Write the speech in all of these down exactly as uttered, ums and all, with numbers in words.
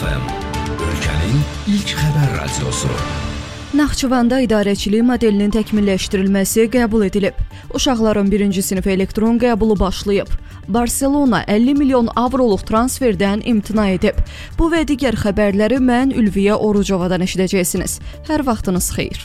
F M, ölkənin ilk xəbər radiosu. Naxçıvanda idarəçilik modelinin təkmilləşdirilməsi qəbul edilib. Uşaqların birinci sinif elektron qəbulu başlayıb. Barselona əlli milyon avroluq transferdən imtina edib. Bu və digər xəbərləri mən Ülviyə Orucovadan eşidəcəksiniz. Hər vaxtınız xeyir.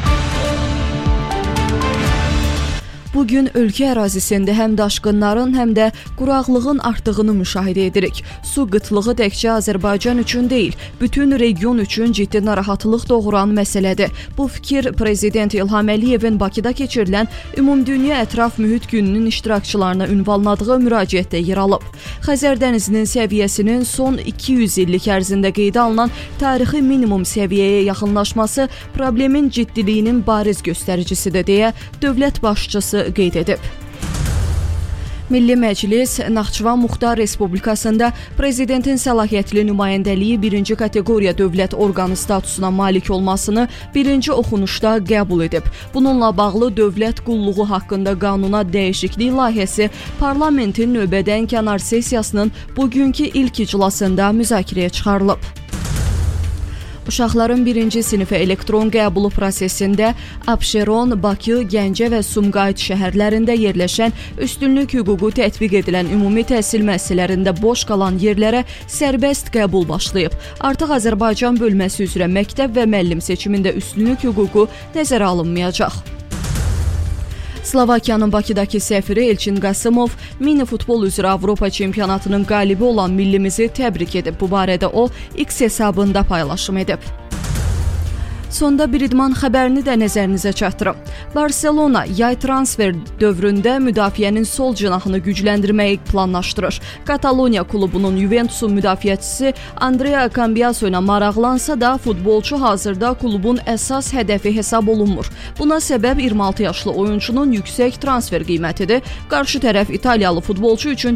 Bugün ölkə ərazisində həm daşqınların, həm də quraqlığın artdığını müşahidə edirik. Su qıtlığı təkcə Azərbaycan üçün deyil, bütün region üçün ciddi narahatlıq doğuran məsələdir. Bu fikir Prezident İlham Əliyevin Bakıda keçirilən Ümumdünya Ətraf Mühit Gününün iştirakçılarına ünvanladığı müraciətdə yer alıb. Xəzər dənizinin səviyyəsinin son iki yüz illik ərzində qeydə alınan tarixi minimum səviyyəyə yaxınlaşması problemin ciddiliyinin bariz göstəricisidir deyə dövlət başçısı qeyd edib. Milli Məclis Naxçıvan Muxtar Respublikasında prezidentin səlahiyyətli nümayəndəliyi birinci kateqoriya dövlət orqanı statusuna malik olmasını birinci oxunuşda qəbul edib. Bununla bağlı dövlət qulluğu haqqında qanuna dəyişiklik layihəsi parlamentin növbədən kənar sessiyasının bugünkü ilk iclasında müzakirəyə çıxarılıb. Uşaqların birinci sinifə elektron qəbulu prosesində Abşeron, Bakı, Gəncə və Sumqayıt şəhərlərində yerləşən üstünlük hüququ tətbiq edilən ümumi təhsil müəssisələrində boş qalan yerlərə sərbəst qəbul başlayıb. Artıq Azərbaycan bölməsi üzrə məktəb və müəllim seçimində üstünlük hüququ nəzərə alınmayacaq. Slovakiyanın Bakıdakı səfiri Elçin Qasımov mini futbol üzrə Avropa çempionatının qalibi olan millimizi təbrik edib. Bu barədə o X hesabında paylaşım edib. Sonda bir idman xəbərini də nəzərinizə çatdırım. Barselona yay transfer dövründə müdafiənin sol cinahını gücləndirməyi planlaşdırır. Kataloniya klubunun Juventusun müdafiəçisi Andrea Cambiaso ilə maraqlansa da futbolçu hazırda klubun əsas hədəfi hesab olunmur. Buna səbəb iyirmi altı yaşlı oyunçunun yüksək transfer qiymətidir. Qarşı tərəf İtaliyalı futbolçu üçün